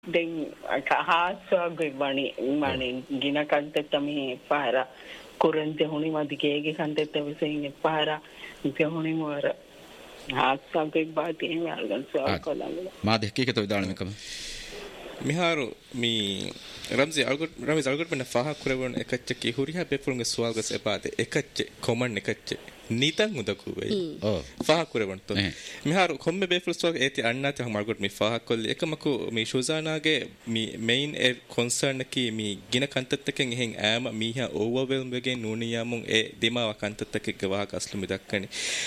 දැන් අහස්සගේ බණි ගින කන්තෙත්තම පාර කුරන්තේ හුනි මදිකේගේ කන්තෙත්ත විසින් පාර ඉතහුනි මර ආස්සගේ බාතිය මල්ගන් සල් කලංග මා දෙකේක තෝ දානමකම මිහාරු මී රම්සි අල්ගොට් මෙන්න ෆාහ කුරවන එකච්චකි හුරිහා බෙෆුරුගේ සුවල්ගස් එපාතේ එකච්ච කොමන් එකච්ච නිතන් උදකු වෙයි ෆාහ කුරවන තෝ මිහාරු කොම්මෙ බෙෆුරු සුවල් ඒති අන්නාත මල්ගොට් මි ෆාහ කොල්ල එකමකු මී ෂුසානාගේ මී මෙයින් ඒ කොන්සර්න් කි මී ගින කන්තත්තකෙන් එහෙන් ඈම මීහා ඕවර්වෙල්ම් වෙගේ නූනියාමුන් ඒ දිමාව කන්තත්තකෙ ගවාහක අස්ලු මිදක්කනි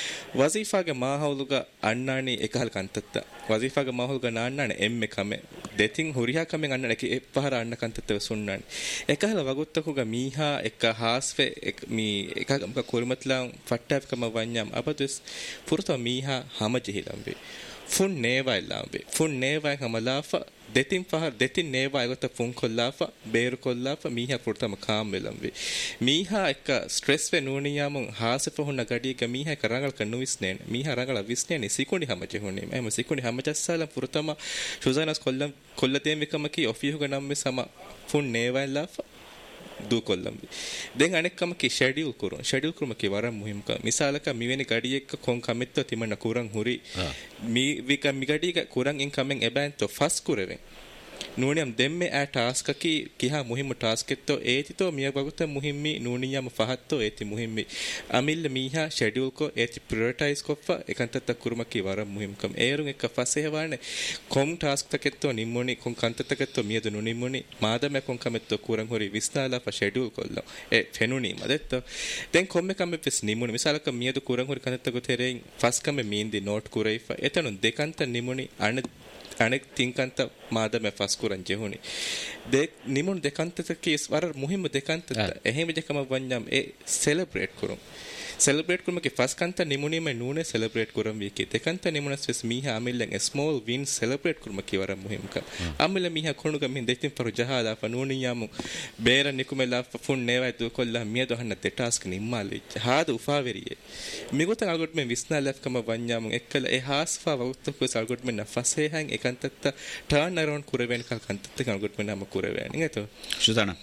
වසීෆාගේ මාහවුලුග අන්නානි එකහල් කන්තත්ත වසීෆාගේ මාහවුලුග නාන්නානේ එම්මෙ කමෙ දෙතින් හුරිහා කමෙන් අන්නන කි පහර අන්න කන්තත්තව සුන්නානි එකහල වගුත්තකුග මීහා එක හාස්වේ මී එකක කුරුමත්ලා ෆට්ටාවකම වඤ්ඤම් අපදස් පුරතෝ මීහා හමජිහිලම්බේ ෆුන් නේවයිලාම්බේ ෆුන් නේවයි කමලාෆා දෙතින් පහර දෙතින් නේවයි ගත ෆුන් කොල්ලාෆා බේරු කොල්ලාෆා මීහා පුරතම කාම් වෙලම්බේ මීහා එක ස්ට්‍රෙස් වේ නෝනියාමුන් හාසෙ ෆොහුන ගඩියක මීහා කරංගල් කනුවිස්නේන මීහා රංගල විස්නේනි සිකුණි හමජෙ හොනේ එම සිකුණි හමජස්සාලම් පුරතම ෂුසානස් කොල්ලතේ මිකමකි ඔෆියුග නම්මේ සම ෆුන් නේවයිලාෆා දු කොල්ලම්බි දැන් අනෙක්කම කි ෂෙඩියුල් කුරුම කි වරම් මුහිම්ක මිසාලක මිවෙනි ගඩියෙක් කොන් කමෙත්ත තිමන කුරන් හුරි මි වික මි ගඩියක කුරන් ඉන් කමෙන් එබැන්තෝ ෆස් කුරෙවෙන් නූනියම් දෙම්මේ ආ ටාස්ක් කි කිහා මුහිම් ටාස්ක් එත්තෝ ඒතිතෝ මිය බගුත මුහිම්මි නූනියම් ෆහත්තෝ ඒති මුහිම්මි අමිල්ල මීහා ෂෙඩියුල් කො ඒති ප්‍රයොරිටයිස් කොෆා එකන්තත්ත කුරුම කි වරම් මුහිම්කම් ඒරුන් එක ෆසේ වානේ කොම් ටාස්ක් තකෙත්තෝ නිම්මුනි කොන් කන්තත්තකෙත්තෝ මියද නුනිම්මුනි මාදම කොන් කමෙත්තෝ කුරන් හොරි විස්නාලා ෆ ෂෙඩියුල් කොල්ලෝ ඒ ෆෙනුනි මදෙත්තෝ දැන් කොම්මෙ කම්මෙ ෆස් නිම්මුනි මිසාලක මියද කුරන් හොරි කන්තත්තක තෙරෙන් ෆස් කම්මෙ මීන්දි නෝට් කුරයිෆා එතනු දෙකන්ත නිම්මුනි අනෙක් තින්කන්ත මාදම ෆස් කුරන් ජෙහුනි දෙක් නිමුන් දෙකන්තත කේස් වර මුහිම දෙකන්තත එහෙම දෙකම වඤ්ඤම් ඒ සෙලබ්‍රේට් කරුම් සෙලබ්‍රේට් කරුමකේ ෆස් කන්ත නිමුනිම නූනේ සෙලබ්‍රේට් කරුම් වීකේ දෙකන්ත නිමුනස් වෙස් මීහා අමිල්ලන් ස්මෝල් වින් සෙලබ්‍රේට් කරුමකේ වර මුහිමක අමිල්ල මීහා කොණුග මින් දෙතින් පරු ජහාදා ෆනූනියාමු බේර නිකුමෙලා ෆුන් නේවයි දු කොල්ලා මිය දොහන්න දෙටාස්ක නිම්මාලි හාද උෆාවෙරියේ මිගොතන් අල්ගොට් මෙන් විස්නා ලැෆ්කම වඤ්ඤාමු එක්කල ඒ හාස්ෆා වුත්තකෝ අල්ගොට් මෙන් නෆසේ හන් එකන්තත්ත ටර්න් අරවුන්ඩ් කුරවෙන් කන්තත්ත අල්ගොට් මෙන් නම කුරවෙන් නේතෝ ෂුසානා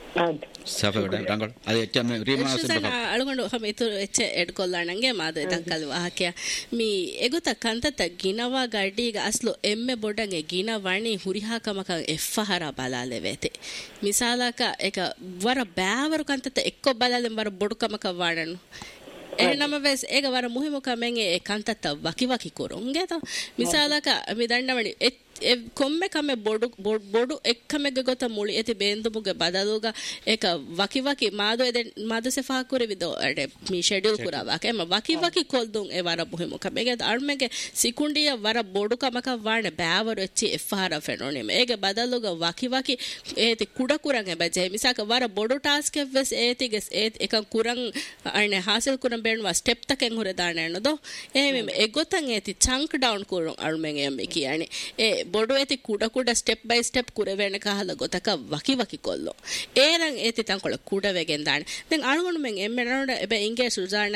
සාපගඩ රංගල අද එච්චම රීමා සුසානා අලුගොಂಡು ಹಮ ಇತು ಎಚ್ಚ ಎಡ್ ಕೊಲ್ಲಣಂಗೆ ಮಾದ ತಂಕಲ್ ವಾಹಕ್ಯ ಮೀ ಎಗುತ ಕಂತತ ಗಿನವಾ ಗಡಿಗ ಅಸ್ಲು ಎಮ್ಮೆ ಬೊಡಂಗೆ ಗಿನ ವಣಿ ಹುರಿಹಾ ಕಮಕ ಎಫ್ಫಹರ ಬಲಾಲೆವೆತೆ ಮಿಸಾಲಕ ಏಕ ವರ ಬ್ಯಾವರು ಕಂತತ ಎಕ್ಕೊ ಬಲಾಲೆ ವರ ಬೊಡು ಕಮಕ ವಾಣನು එනම වෙස් ඒක වර මුහිම කමෙන් ඒ කන්තත වකි කොරුන්ගේ ත මිසාලක මි දන්නවනි කොම්මෙ කමෙ බොඩු එක්කමෙග ගොත මුලි ඇති බේන්දුමුගේ බදලුග ඒක වකි මාදු එදෙන් මාදු සෙෆා කුරෙ විදෝ අඩ මි ෂෙඩියුල් කුරාවා කම වකි කොල්දුන් ඒ වර මුහිම කමෙගේ අර්මෙගේ සිකුණ්ඩිය වර බොඩු කමක වාණ බෑවර එච්චි එෆාර ෆෙනෝනි මේක බදලුග වකි ඒති කුඩ කුරන් එබජේ මිසක වර බොඩු ටාස්ක් වෙස් ඒතිගෙස් ඒත් එක කුරන් අනේ හාසල් කුරන් බෙන්වා ස්ටෙප් තකෙන් හොර දානනදෝ එහෙම එගොතන් ඒති චංක් ඩවුන් කුරුන් අර්මෙන් එම්මි කියන්නේ ඒ බොඩු ඇති කුඩ ස්ටෙප් බයි ස්ටෙප් කුරවෙන කහල ගොතක වකි කොල්ලෝ ඒරන් ඒති තංකොල කුඩ වෙගෙන් දාන දැන් අනුගුණ මෙන් එම්මනනොඩ එබ ඉංගේ සුසාන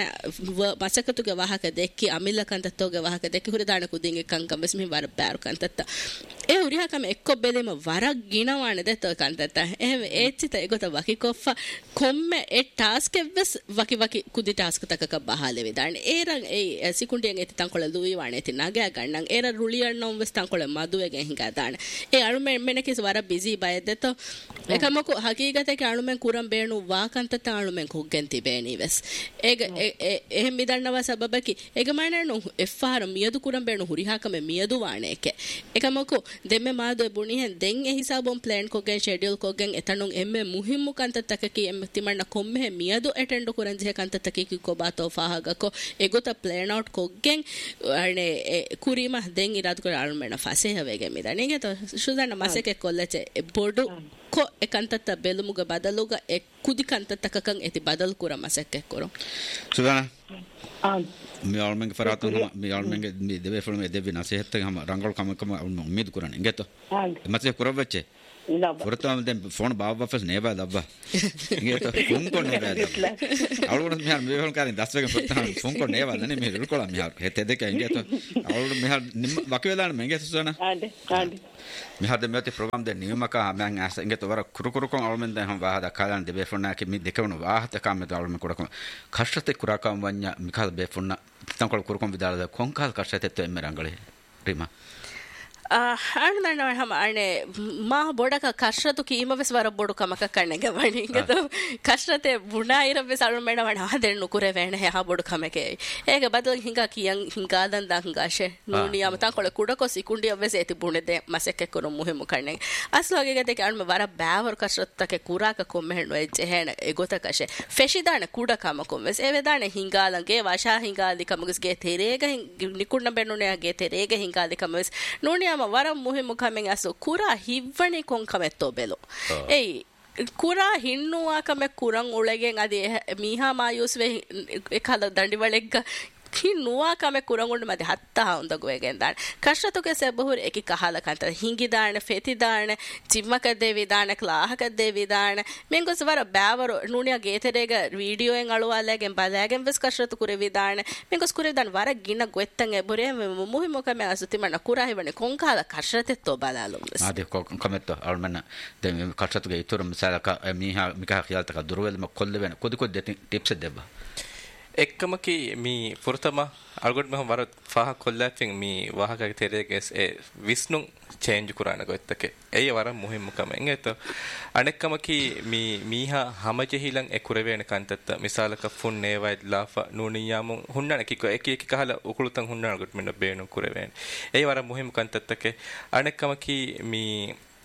මසකතුගේ වහක දෙක්කි අමිල්ල කන්තත්තෝගේ වහක දෙක්කි හුර දාන කුදින්ගේ කංකම් බස් මෙ වර බෑරු කන්තත්ත ඒ උරිහකම එක්කො බෙලෙම වරක් ගිනවන දෙත කන්තත්ත එහෙම ඒච්චිත එගොත වකි කොෆා කොම්මෙ ඒ ටාස්ක් එවස් වකි කුදි ටාස්ක් තකක බහලෙ විදාන ඒරන් ඒ සිකුණ්ඩියෙන් ඒති තංකොල දුවි වාන ඒති නගය ගන්නන් ඒර රුලියන් නම් වෙස් තංකොල මදු හිඟාදාන ඒ අනුමෙන් මෙනකිස් වර බිසි බයදෙත එකමකු හකීගතේ අනුමෙන් කුරම් බේණු වාකන්තත අනුමෙන් කුග්ගෙන් තිබේනි වෙස් ඒක එහෙම මිදන්නව සබබකි ඒක මනනු එෆාර මියදු කුරම් බේණු හුරිහාකම මියදු වානේක එකමකු දෙම්මේ මාදු බුණිහෙන් දෙන් ඒ හිසාබොන් ප්ලෑන් කොගෙන් ෂෙඩියුල් කොගෙන් එතනුන් එම්මේ මුහිම්මු කන්තතක කි එම් තිමන්න කොම්මෙ මියදු එටෙන්ඩ් කුරන් ජෙ කන්තතක කි කොබාතෝ ෆාහගකෝ එගොත ප්ලෑන් අවුට් කොගෙන් අනේ කුරීම දෙන් ඉරාදු කර අනුමෙන ෆසේ හවේගේ මිදණිගේ තෝ සුදන්න මසෙක කොල්ලච බොඩු ko ekantata belumuga badaluga e kudi kantata kakan eti badal kura masek koro sudana mi almenge faratun mi almenge mi deve film deve nasihat ham rangol kam ummid kuran ingeto matse kuravche Furtam den phone baba fas neba dabba. Ingeto phone ko neba dabba. Alun mihar mehon karin 10 wegen furtam phone ko neba dane me rukola mihar hete deka ingeto alun mihar bakwelan mengeto sona. Ade. Mihar de mete program de nimaka men as ingeto wara kurukuru kon almen den ham wahada kalan de be phone ki mi dekawno wahata kam de alun kodakon kashtate kurakam wanya mikal be phone tankol kurukom vidala konkal kashtate to emerangale rima අන්න හම අනේ මා බොඩක කශ්රතු කීමවෙස් වර බොඩු කමක කන්නග වනිගත කශ්රතේ බුණායිරවෙ සල්ු මෙඩ වන හදෙන් නුකුර වෙන හ බොඩු කමකේ ඒක බදල් හිඟා කියන් හිඟාදන් දංගාෂේ නූනියම තකොල කුඩකො සිකුණ්ඩිය වෙස් ඇති බුණෙදේ මසෙක්ක කරු මුහිමු කන්නේ අස්ලෝගේ ගතේ කන්න වර බෑවර කශ්රත්තක කුරාක කොම්මෙන්නු එජෙහෙන එගොත කෂේ ෆෙෂිදාන කුඩ කමකොම් වෙස් ඒ වෙදාන හිඟාලන්ගේ වාෂා හිඟාලි කමගස්ගේ තෙරේග නිකුණ්ණ බෙන්නුනේගේ තෙරේග හිඟාලි කමස් නූනියම ವರಂ ಮುಹಿಮು ಕಮೆಂಗ್ ಅಸು ಕುರಾ ಹಿವ್ವಣಿ ಕೊಂ ಕಮೆತ್ತೋ ಬೆಲೋ ಏಯ್ ಕುರಾ ಹಿಣ್ಣುವಾ ಕಮೆ ಕುರಂ ಉಳೆಗೆಂ ಅದಿ ಮೀಹಾ ಮಾಯೂಸ್ವೆ ಎಕಲ ದಂಡಿವಳೆಗ್ಗ ಹಿಣ್ಣುವಾ ಕಮೆ ಕುರಂಗುಂಡು ಮದಿ ಹತ್ತ ಹೌಂದಗುವೆಗೆಂ ದಾಣ ಕಷ್ಟತುಗೆ ಸೆಬಹುರ್ ಏಕಿ ಕಹಾಲ ಕಂತ ಹಿಂಗಿದಾಣ ಫೆತಿದಾಣ ಚಿಮ್ಮಕದ್ದೆ ವಿದಾಣ ಕ್ಲಾಹಕದ್ದೆ ವಿದಾಣ ಮೆಂಗೊಸ್ ವರ ಬ್ಯಾವರು ನೂನಿಯ ಗೇತೆರೆಗ ವಿಡಿಯೋ ಎಂ ಅಳುವಾಲೆಗೆಂ ಬಲಾಗೆಂ ವೆಸ್ ಕಷ್ಟತು ಕುರೆ ವಿದಾಣ ಮೆಂಗೊಸ್ ಕುರೆ ದಾಣ ವರ ಗಿನ ಗೊತ್ತಂಗೆ ಬುರೆ ಮುಹಿಮು ಕಮೆ ಅಸುತಿಮನ ಕುರಾ ಹಿವಣೆ ಕೊಂಕಾಲ ಕಷ್ಟತೆತ್ತೋ ಬಲಾಲು ಆದೆ ಕಮೆತ್ತೋ ಅಳ್ಮನ ದೆ ಕಷ್ಟತುಗೆ ಇತುರು ಮಿಸಾಲಕ ಮೀಹಾ ಮಿಕಾ ಖಿಯಾಲ್ತಕ ದುರುವೆಲ್ ಮಕೊಲ್ಲೆವೆನ ಕೊದಿಕೊದ್ದೆ ಟಿಪ್ಸ್ ದೆಬ್ಬ එක්කමකි මී ෆුරතම අල්ගොරිතම වර ෆාහ කොල්ලාෆින් මී වාහකගේ තෙරේගෙස් ඒ විස්නුන් චේන්ජ් කුරාන ගොත්තක ඒ වර මුහිම්මකම එංගෙත අනෙක්කමකි මී මීහා හමජෙහිලන් එකුරවේන කන්තත්ත මිසාලක ෆුන් නේවයි ලාෆා නූනියාමු හුන්නන කික එක එක කහල උකුලුතන් හුන්නන ගොත් මෙන්න බේනු කුරවේන ඒ වර මුහිම් කන්තත්තක අනෙක්කමකි මී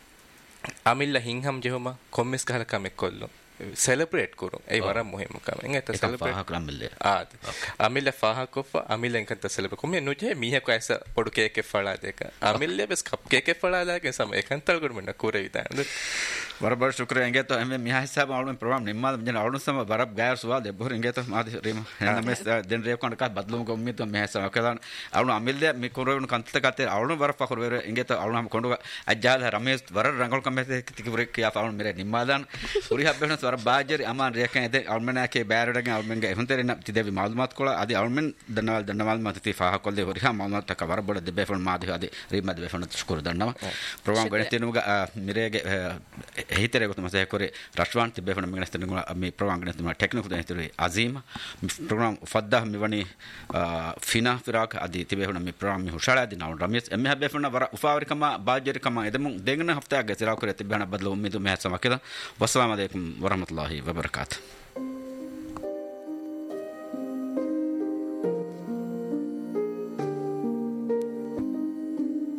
අමිල්ලා හින්හම් ජෙහොම කොම්මස් ගහල කමෙක් කොල්ලෝ celebrate kuru ei wara muhimu kam engeta celebrate faha kramille amille faha kofa amille enkata celebrate kum nuje mihe ko esa podu cake fala deka amille bes cup cake fala la ke sam ekantal gur menna kure vitan barabar shukra engeta emme miha hisab alun program nimmal den alun sama barab gair suwa de bor engeta madi rima henna mes den re kon ka badlum ko ummid me sama kadan alun amille mi korun kantata kate alun barab pakur vere engeta alun ham kondu ajjal ramesh warar rangol kamete tikure kiya alun mere nimmadan uri habbe wara baajeri aman rekan ede almenake baarodagen almenge hunterina tidevi malumat kola adi almen dannawal mati faha kolle horiha malumat taka wara boda debe fon maadi adi rima debe fon shukuru dannawa program gane tenuga mirege hitere gotu mase kore rashwan tibe fon mengene tenuga mi program gane tenu technical den teru azima program fadda mi wani fina firak adi tibe fon mi program mi hushala adi naw ramesh emme habe fon wara ufawari kama baajeri kama edemu degna hafta ge sira kore tibe hana badlu ummidu me sama keda wassalamu alaikum warahmatullahi wabarakatuh.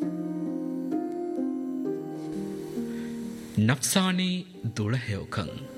ನಫ್ಸಾನಿ ದುಳಹೆಯೊಕಂ